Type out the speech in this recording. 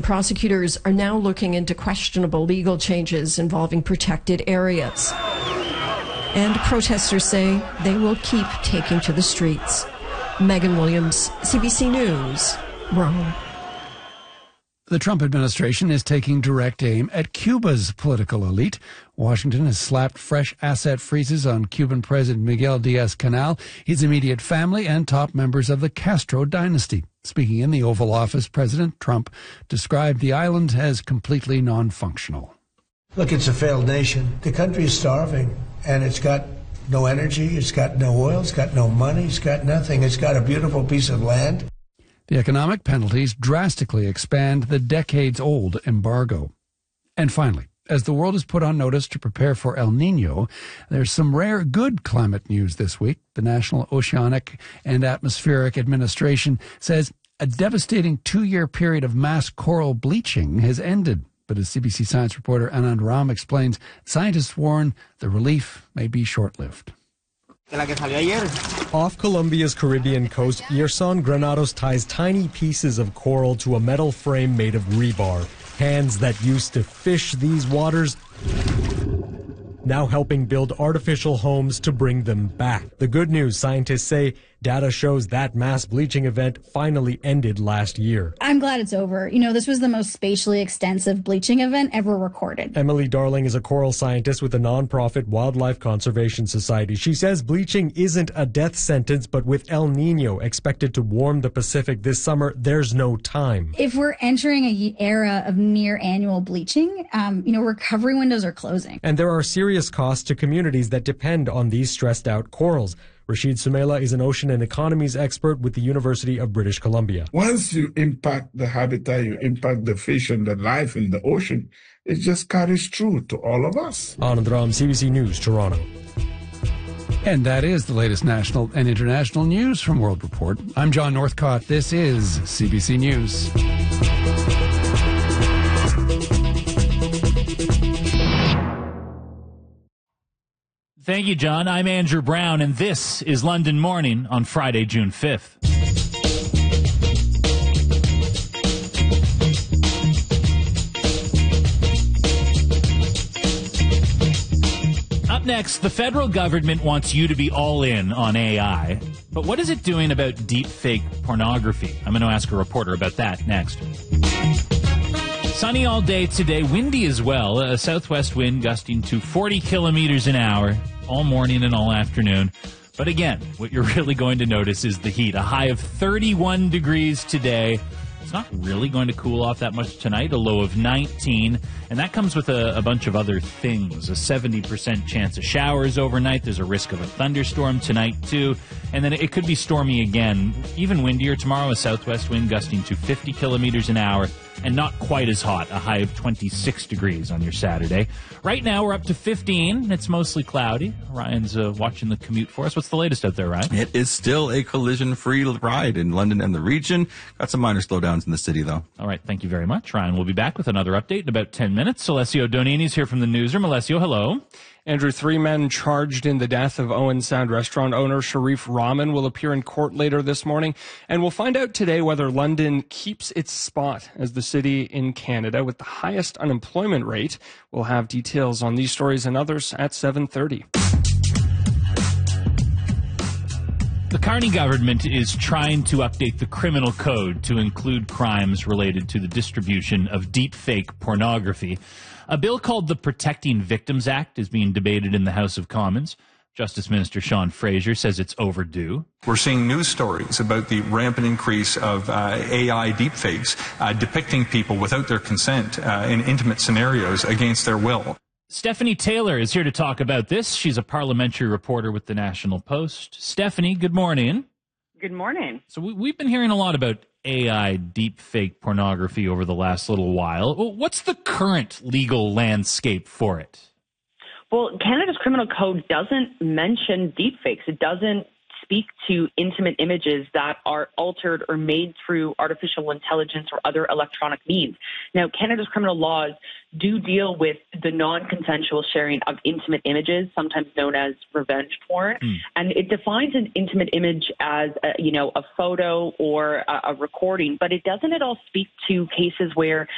prosecutors are now looking into questionable legal changes involving protected areas. And protesters say they will keep taking to the streets. Megan Williams, CBC News, Rome. The Trump administration is taking direct aim at Cuba's political elite. Washington has slapped fresh asset freezes on Cuban President Miguel Diaz-Canel, his immediate family, and top members of the Castro dynasty. Speaking in the Oval Office, President Trump described the island as completely non-functional. Look, it's a failed nation. The country is starving, and it's got no energy, it's got no oil, it's got no money, it's got nothing. It's got a beautiful piece of land. The economic penalties drastically expand the decades-old embargo. And finally, as the world is put on notice to prepare for El Nino, there's some rare good climate news this week. The National Oceanic and Atmospheric Administration says a devastating 2-year period of mass coral bleaching has ended. But as CBC Science reporter Anand Ram explains, scientists warn the relief may be short-lived. Off Colombia's Caribbean coast, Yerson Granados ties tiny pieces of coral to a metal frame made of rebar. Hands that used to fish these waters now helping build artificial homes to bring them back. The good news, scientists say, data shows that mass bleaching event finally ended last year. I'm glad it's over. You know, this was the most spatially extensive bleaching event ever recorded. Emily Darling is a coral scientist with the nonprofit Wildlife Conservation Society. She says bleaching isn't a death sentence, but with El Nino expected to warm the Pacific this summer, there's no time. If we're entering an era of near annual bleaching, recovery windows are closing. And there are serious costs to communities that depend on these stressed out corals. Rashid Sumaila is an ocean and economies expert with the University of British Columbia. Once you impact the habitat, you impact the fish and the life in the ocean, it just carries through to all of us. Anand Ram, CBC News, Toronto. And that is the latest national and international news from World Report. I'm John Northcott. This is CBC News. Thank you, John. I'm Andrew Brown, and this is London Morning on Friday, June 5th. Up next, the federal government wants you to be all in on AI. But what is it doing about deepfake pornography? I'm going to ask a reporter about that next. Sunny all day today, windy as well. A southwest wind gusting to 40 kilometers an hour all morning and all afternoon. But again, what you're really going to notice is the heat. A high of 31 degrees today. It's not really going to cool off that much tonight, a low of 19. And that comes with a bunch of other things. A 70% chance of showers overnight. There's a risk of a thunderstorm tonight, too. And then it could be stormy again. Even windier tomorrow, a southwest wind gusting to 50 kilometers an hour. And not quite as hot, a high of 26 degrees on your Saturday. Right now, we're up to 15. It's mostly cloudy. Ryan's watching the commute for us. What's the latest out there, Ryan? It is still a collision-free ride in London and the region. Got some minor slowdowns in the city, though. All right, thank you very much. Ryan will be back with another update in about 10 minutes. Alessio Donini's here from the newsroom. Alessio, hello. Andrew, 3 men charged in the death of Owen Sound restaurant owner Sharif Rahman will appear in court later this morning. And we'll find out today whether London keeps its spot as the city in Canada with the highest unemployment rate. We'll have details on these stories and others at 7:30. The Carney government is trying to update the criminal code to include crimes related to the distribution of deepfake pornography. A bill called the Protecting Victims Act is being debated in the House of Commons. Justice Minister Sean Fraser says it's overdue. We're seeing news stories about the rampant increase of AI deepfakes depicting people without their consent in intimate scenarios against their will. Stephanie Taylor is here to talk about this. She's a parliamentary reporter with the National Post. Stephanie, good morning. Good morning. So we've been hearing a lot about AI deepfake pornography over the last little while. What's the current legal landscape for it? Well, Canada's criminal code doesn't mention deepfakes. It doesn't speak to intimate images that are altered or made through artificial intelligence or other electronic means. Now, Canada's criminal laws do deal with the non-consensual sharing of intimate images, sometimes known as revenge porn. And it defines an intimate image as, a photo or a recording, but it doesn't at all speak to cases where